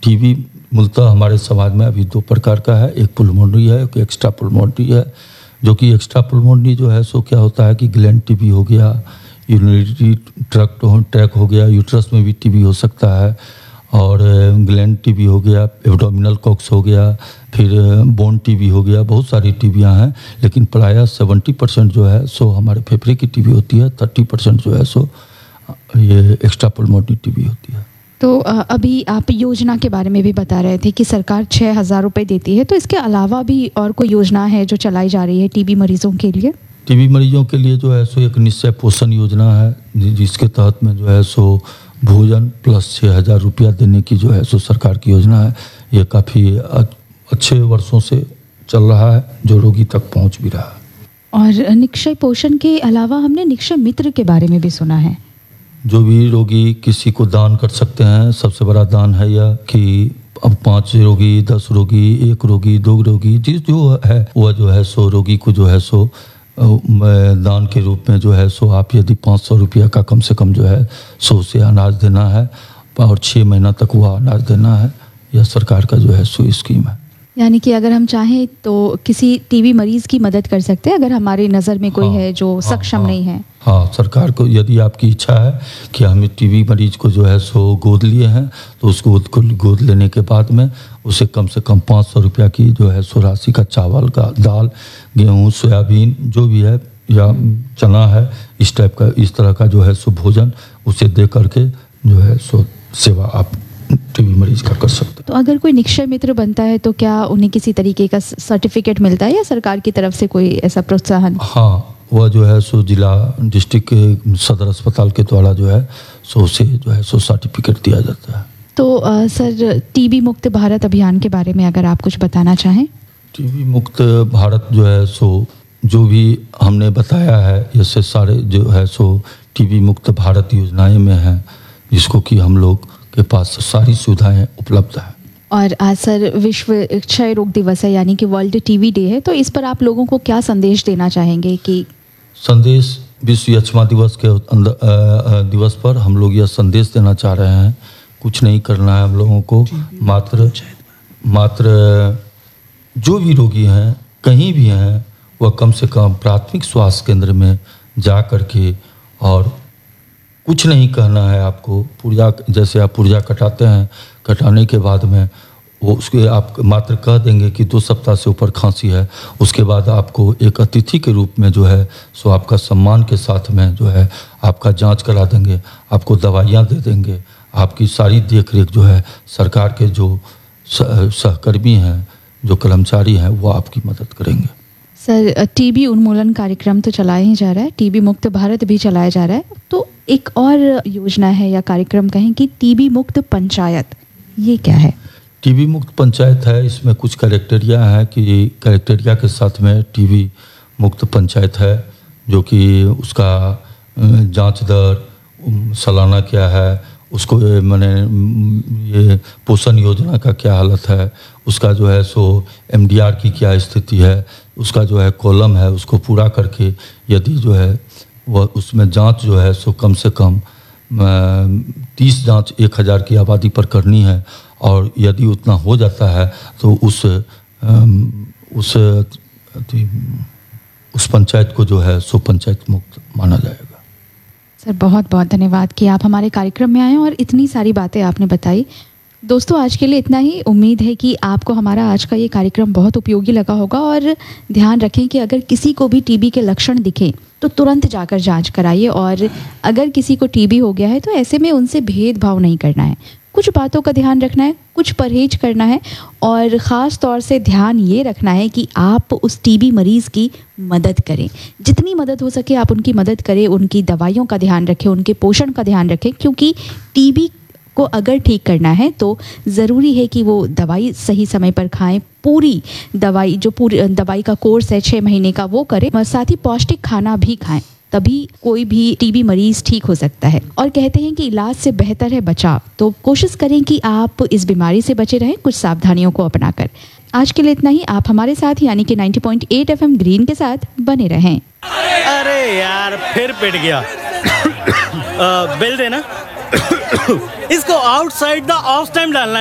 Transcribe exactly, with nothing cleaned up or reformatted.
TB मूलतः हमारे समाज में अभी दो प्रकार का है, एक पुल्मोनरी है, एक एक्स्ट्रा पुल्मोनरी है। जो कि एक्स्ट्रा पुल्मोनरी जो है सो क्या होता है कि ग्लैंड टीबी हो गया, यूरिनरी ट्रैक्ट ट्रैक हो गया, यूट्रस में भी टीबी हो सकता है, और ग्लैंड टीबी हो गया, एब्डोमिनल कॉक्स हो गया, फिर बोन टीबी हो गया। बहुत सारी टीबियाँ हैं, लेकिन प्रायः सेवेंटी परसेंट जो है सो हमारे फेफड़े की टीबी होती है, थर्टी परसेंट जो है सो ये एक्स्ट्रा पुल्मोनरी टीबी होती है। तो अभी आप योजना के बारे में भी बता रहे थे कि सरकार छः हज़ार रुपये देती है, तो इसके अलावा भी और कोई योजना है जो चलाई जा रही है टीबी मरीजों के लिए? टीबी मरीजों के लिए जो है सो एक निश्चय पोषण योजना है, जिसके तहत में जो है सो भोजन प्लस छः हज़ार रुपया देने की जो है सो सरकार की योजना है। ये काफ़ी अच्छे वर्षों से चल रहा है, जो रोगी तक पहुंच भी रहा है। और निक्षय पोषण के अलावा हमने निक्षय मित्र के बारे में भी सुना है। जो भी रोगी किसी को दान कर सकते हैं, सबसे बड़ा दान है यह कि अब पाँच रोगी, दस रोगी, एक रोगी, दो रोगी, जिस जो है वह जो है सो रोगी को जो है सो दान के रूप में जो है सो आप यदि पाँच सौ रुपया का कम से कम जो है सो से अनाज देना है और छः महीना तक वह अनाज देना है। यह सरकार का जो है सो स्कीम है। यानी कि अगर हम चाहें तो किसी टीबी मरीज की मदद कर सकते हैं, अगर हमारी नज़र में कोई हाँ, है जो हाँ, सक्षम हाँ, नहीं है। हाँ, सरकार को यदि आपकी इच्छा है कि हमें टीबी मरीज को जो है सो गोद लिए हैं, तो उस गोद को गोद लेने के बाद में उसे कम से कम पाँच सौ रुपया की जो है सो राशि का चावल का, दाल, गेहूँ, सोयाबीन जो भी है या चना है, इस टाइप का, इस तरह का जो है सो भोजन उसे दे करके जो है सो सेवा आप टीबी मरीज का कर सकते हैं। तो अगर कोई निक्षय मित्र बनता है तो क्या उन्हें किसी तरीके का सर्टिफिकेट मिलता है या सरकार की तरफ से कोई ऐसा प्रोत्साहन? हाँ, वह जो है सो जिला डिस्ट्रिक्ट के सदर अस्पताल के द्वारा जो है सो से जो है सो सर्टिफिकेट दिया जाता है। तो आ, सर टीबी मुक्त भारत अभियान के बारे में अगर आप कुछ बताना चाहें। टीबी मुक्त भारत जो है सो जो भी हमने बताया है, इससे सारे जो है सो टीबी मुक्त भारत योजनाएं में हैं, जिसको कि हम लोग के पास सारी सुविधाएं उपलब्ध हैं। और आज सर विश्व क्षय रोग दिवस है, यानी कि वर्ल्ड टीबी डे है, तो इस पर आप लोगों को क्या संदेश देना चाहेंगे? कि संदेश विश्व यक्ष्मा दिवस के अंदर दिवस पर हम लोग यह संदेश देना चाह रहे हैं, कुछ नहीं करना है हम लोगों को, मात्र मात्र जो भी रोगी हैं कहीं भी हैं वह कम से कम प्राथमिक स्वास्थ्य केंद्र में जा करके, और कुछ नहीं कहना है आपको, पुर्जा जैसे आप पुर्जा कटाते हैं, कटाने के बाद में वो उसके आप मात्र कह देंगे कि दो सप्ताह से ऊपर खांसी है, उसके बाद आपको एक अतिथि के रूप में जो है सो आपका सम्मान के साथ में जो है आपका जांच करा देंगे, आपको दवाइयाँ दे देंगे, आपकी सारी देख रेख जो है सरकार के जो सहकर्मी हैं, जो कर्मचारी हैं, वो आपकी मदद करेंगे। सर टीबी उन्मूलन कार्यक्रम तो चलाया ही जा रहा है, टीबी मुक्त भारत भी चलाया जा रहा है, तो एक और योजना है या कार्यक्रम कहें कि टीबी मुक्त पंचायत, ये क्या है? टीबी मुक्त पंचायत है, इसमें कुछ क्राइटेरिया है कि क्राइटेरिया के साथ में टीबी मुक्त पंचायत है, जो कि उसका जांच दर सालाना क्या है, उसको मैंने ये पोषण योजना का क्या हालत है, उसका जो है सो एमडीआर की क्या स्थिति है, उसका जो है कॉलम है, उसको पूरा करके यदि जो है वह उसमें जांच जो है सो कम से कम तीस जांच एक हज़ार की आबादी पर करनी है, और यदि उतना हो जाता है तो उस उस उस पंचायत को जो है सो पंचायत मुक्त माना जाएगा। सर बहुत बहुत धन्यवाद कि आप हमारे कार्यक्रम में आए और इतनी सारी बातें आपने बताई। दोस्तों आज के लिए इतना ही। उम्मीद है कि आपको हमारा आज का ये कार्यक्रम बहुत उपयोगी लगा होगा, और ध्यान रखें कि अगर किसी को भी टीबी के लक्षण दिखें तो तुरंत जाकर जांच कराइए, और अगर किसी को टीबी हो गया है तो ऐसे में उनसे भेदभाव नहीं करना है, कुछ बातों का ध्यान रखना है, कुछ परहेज करना है, और ख़ास तौर से ध्यान ये रखना है कि आप उस टीबी मरीज़ की मदद करें, जितनी मदद हो सके आप उनकी मदद करें, उनकी दवाइयों का ध्यान रखें, उनके पोषण का ध्यान रखें, क्योंकि टीबी को अगर ठीक करना है तो ज़रूरी है कि वो दवाई सही समय पर खाएं, पूरी दवाई जो पूरी दवाई का कोर्स है छः महीने का वो करें, साथ ही पौष्टिक खाना भी खाएं, तभी कोई भी टीबी मरीज ठीक हो सकता है। और कहते हैं कि इलाज से बेहतर है बचाव, तो कोशिश करें कि आप इस बीमारी से बचे रहें कुछ सावधानियों को अपनाकर। आज के लिए इतना ही। आप हमारे साथ यानी कि नब्बे पॉइंट आठ एफएम ग्रीन के साथ बने रहें। अरे यार फिर पिट गया। आ, बिल देना। इसको आउटसाइड द ऑफ टाइम डालना है।